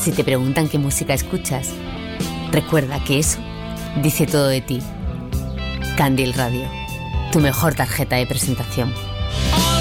Si te preguntan qué música escuchas, recuerda que eso dice todo de ti. Candil Radio, tu mejor tarjeta de presentación.